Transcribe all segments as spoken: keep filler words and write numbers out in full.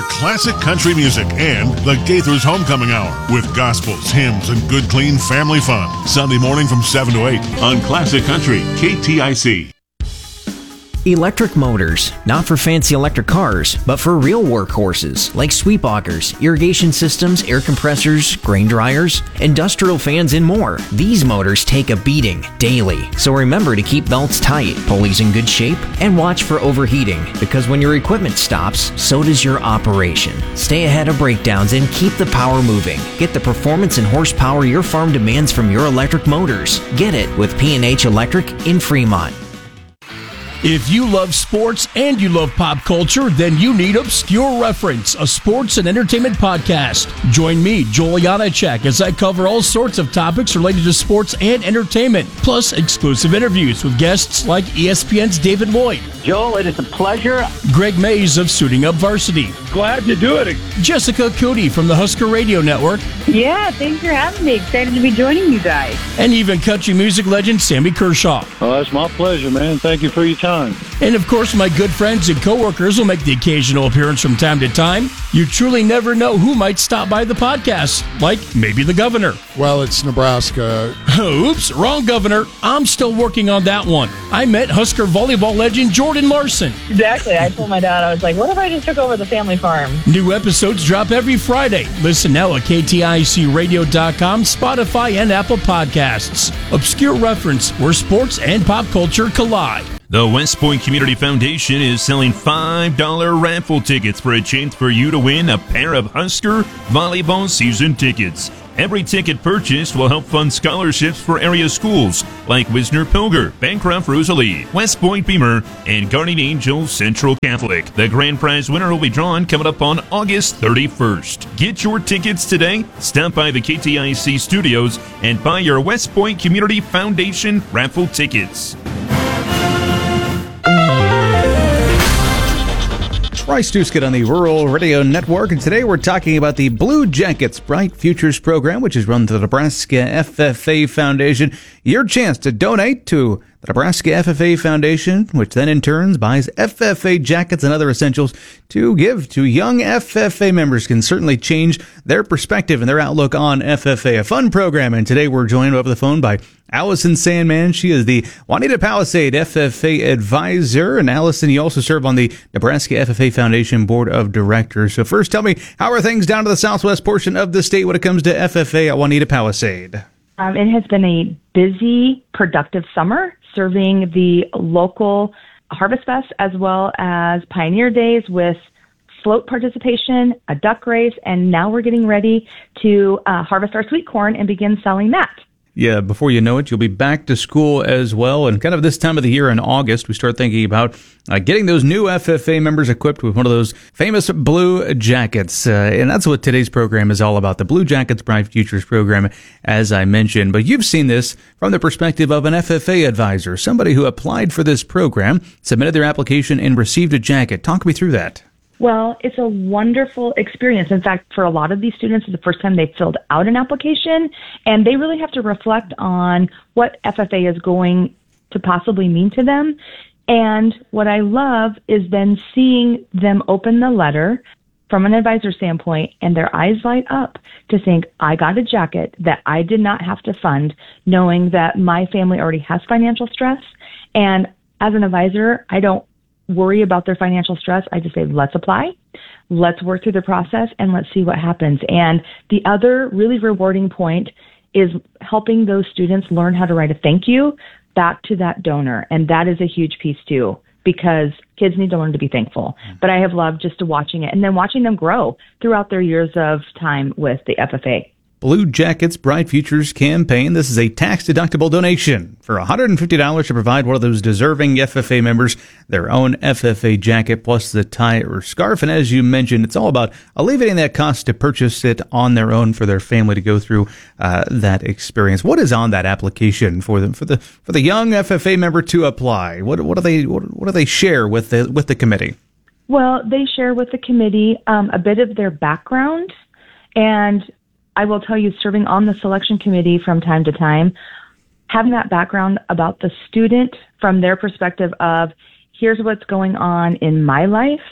classic country music and the Gaithers Homecoming Hour with gospels, hymns, and good, clean family fun. Sunday morning from seven to eight on Classic Country, K T I C. Electric motors, not for fancy electric cars, but for real workhorses like sweep augers, irrigation systems, air compressors, grain dryers, industrial fans, and more. These motors take a beating daily, so remember to keep belts tight, pulleys in good shape, and watch for overheating, because when your equipment stops, so does your operation. Stay ahead of breakdowns and keep the power moving. Get the performance and horsepower your farm demands from your electric motors. Get it with P and H Electric in Fremont. If you love sports and you love pop culture, then you need Obscure Reference, a sports and entertainment podcast. Join me, Joel Janacek, as I cover all sorts of topics related to sports and entertainment, plus exclusive interviews with guests like E S P N's David Lloyd. Joel, it is a pleasure. Greg Mays of Suiting Up Varsity. Glad to do it. Jessica Cootie from the Husker Radio Network. Yeah, thanks for having me. Excited to be joining you guys. And even country music legend Sammy Kershaw. Oh, that's my pleasure, man. Thank you for your time. And of course, my good friends and coworkers will make the occasional appearance from time to time. You truly never know who might stop by the podcast, like maybe the governor. Well, it's Nebraska. Oops, wrong governor. I'm still working on that one. I met Husker volleyball legend Jordan Larson. Exactly. I told my dad, I was like, what if I just took over the family farm? New episodes drop every Friday. Listen now at K T I C radio dot com, Spotify, and Apple Podcasts. Obscure Reference, where sports and pop culture collide. The West Point Community Foundation is selling five dollar raffle tickets for a chance for you to win a pair of Husker volleyball season tickets. Every ticket purchased will help fund scholarships for area schools like Wisner Pilger, Bancroft Rosalie, West Point Beamer, and Guardian Angel Central Catholic. The grand prize winner will be drawn coming up on August thirty-first. Get your tickets today. Stop by the K T I C studios and buy your West Point Community Foundation raffle tickets. Bryce Duskett on the Rural Radio Network, and today we're talking about the Blue Jackets Bright Futures program, which is run through the Nebraska F F A Foundation. Your chance to donate to the Nebraska F F A Foundation, which then in turn buys F F A jackets and other essentials to give to young F F A members, can certainly change their perspective and their outlook on F F A. A fun program, and today we're joined over the phone by Allison Sandman. She is the Juanita Palisade F F A advisor. And Allison, you also serve on the Nebraska F F A Foundation Board of Directors. So first, tell me, how are things down to the southwest portion of the state when it comes to F F A at Juanita Palisade? Um, it has been a busy, productive summer, serving the local Harvest Fest as well as Pioneer Days with float participation, a duck race, and now we're getting ready to uh, harvest our sweet corn and begin selling that. Yeah, before you know it, you'll be back to school as well. And kind of this time of the year in August, we start thinking about uh, getting those new F F A members equipped with one of those famous blue jackets. Uh, and that's what today's program is all about, the Blue Jackets Bright Futures program, as I mentioned. But you've seen this from the perspective of an F F A advisor, somebody who applied for this program, submitted their application, and received a jacket. Talk me through that. Well, it's a wonderful experience. In fact, for a lot of these students, it's the first time they filled out an application, and they really have to reflect on what F F A is going to possibly mean to them. And what I love is then seeing them open the letter from an advisor standpoint, and their eyes light up to think, I got a jacket that I did not have to fund, knowing that my family already has financial stress. And as an advisor, I don't worry about their financial stress. I just say, let's apply, let's work through the process, and let's see what happens. And the other really rewarding point is helping those students learn how to write a thank you back to that donor. And that is a huge piece too, because kids need to learn to be thankful. But I have loved just watching it and then watching them grow throughout their years of time with the F F A. Blue Jackets Bright Futures campaign. This is a tax-deductible donation for one hundred fifty dollars to provide one of those deserving F F A members their own F F A jacket plus the tie or scarf. And as you mentioned, it's all about alleviating that cost to purchase it on their own for their family to go through uh, that experience. What is on that application for them for the for the young F F A member to apply? What what do they what, what do they share with the with the committee? Well, they share with the committee um, a bit of their background, and I will tell you, serving on the selection committee from time to time, having that background about the student from their perspective of, here's what's going on in my life,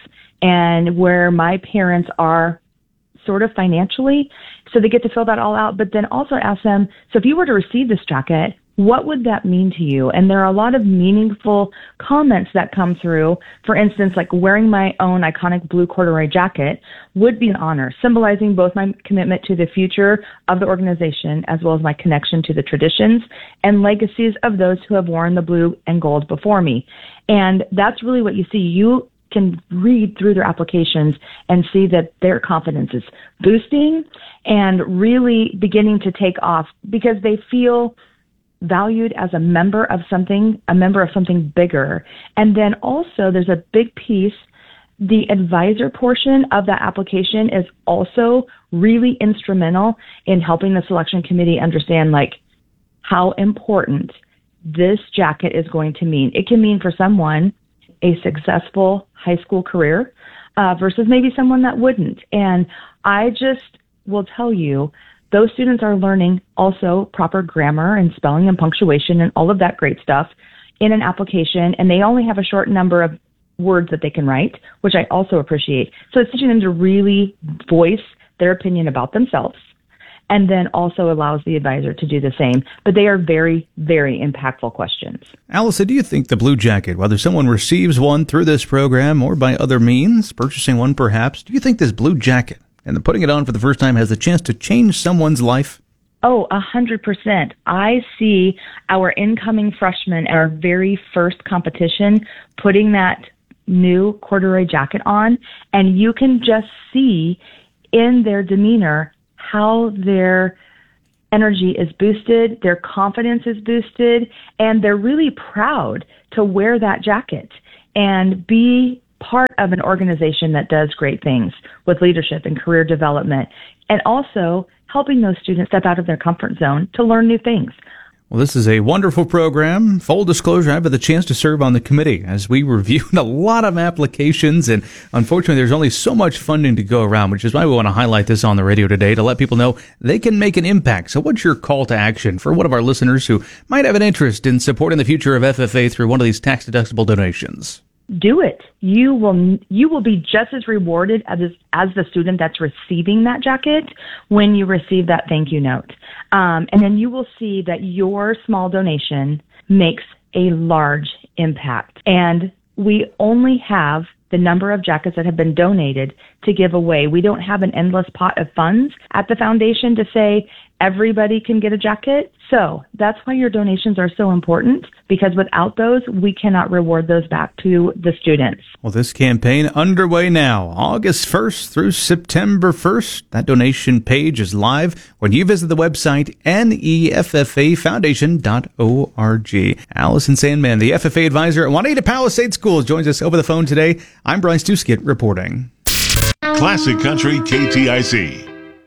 and where my parents are sort of financially. So they get to fill that all out, but then also ask them, so if you were to receive this jacket, what would that mean to you? And there are a lot of meaningful comments that come through. For instance, like wearing my own iconic blue corduroy jacket would be an honor, symbolizing both my commitment to the future of the organization as well as my connection to the traditions and legacies of those who have worn the blue and gold before me. And that's really what you see. You can read through their applications and see that their confidence is boosting and really beginning to take off because they feel valued as a member of something, a member of something bigger. And then also there's a big piece, the advisor portion of that application is also really instrumental in helping the selection committee understand like how important this jacket is going to mean. It can mean for someone a successful high school career uh, versus maybe someone that wouldn't. And I just will tell you, those students are learning also proper grammar and spelling and punctuation and all of that great stuff in an application, and they only have a short number of words that they can write, which I also appreciate. So it's teaching them to really voice their opinion about themselves, and then also allows the advisor to do the same. But they are very, very impactful questions. Allison, do you think the Blue Jacket, whether someone receives one through this program or by other means, purchasing one perhaps, do you think this Blue Jacket and the putting it on for the first time has a chance to change someone's life? Oh, a hundred percent. I see our incoming freshmen at our very first competition putting that new corduroy jacket on, and you can just see in their demeanor how their energy is boosted, their confidence is boosted, and they're really proud to wear that jacket and be part of an organization that does great things with leadership and career development, and also helping those students step out of their comfort zone to learn new things. Well, this is a wonderful program. Full disclosure, I've had the chance to serve on the committee as we reviewed a lot of applications, and unfortunately there's only so much funding to go around, which is why we want to highlight this on the radio today to let people know they can make an impact. So what's your call to action for one of our listeners who might have an interest in supporting the future of F F A through one of these tax-deductible donations? Do it. You will you will be just as rewarded as as the student that's receiving that jacket when you receive that thank you note. Um, and then you will see that your small donation makes a large impact. And we only have the number of jackets that have been donated to give away. We don't have an endless pot of funds at the foundation to say everybody can get a jacket. So that's why your donations are so important, because without those, we cannot reward those back to the students. Well, this campaign underway now, August first through September first. That donation page is live when you visit the website N E F F A foundation dot org. Allison Sandman, the F F A advisor at Juanita Palisades Schools, joins us over the phone today. I'm Bryce Duskett reporting. Classic Country K T I C.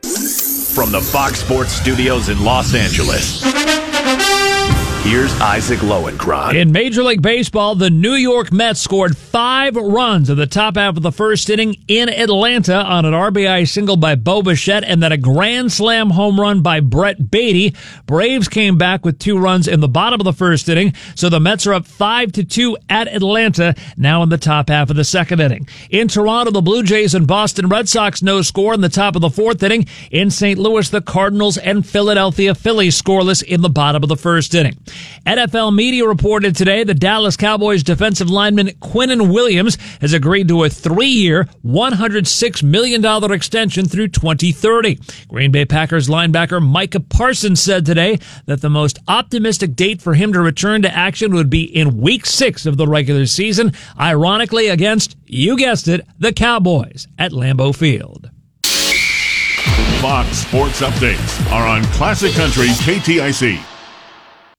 From the Fox Sports Studios in Los Angeles, here's Isaac Lowenkron. In Major League Baseball, the New York Mets scored five runs in the top half of the first inning in Atlanta on an R B I single by Bo Bichette and then a grand slam home run by Brett Beatty. Braves came back with two runs in the bottom of the first inning, so the Mets are up five to two at Atlanta now in the top half of the second inning. In Toronto, the Blue Jays and Boston Red Sox no score in the top of the fourth inning. In Saint Louis, the Cardinals and Philadelphia Phillies scoreless in the bottom of the first inning. N F L media reported today the Dallas Cowboys defensive lineman Quinnen Williams has agreed to a three-year, one hundred six million dollars extension through twenty thirty. Green Bay Packers linebacker Micah Parsons said today that the most optimistic date for him to return to action would be in week six of the regular season, ironically against, you guessed it, the Cowboys at Lambeau Field. Fox Sports Updates are on Classic Country K T I C.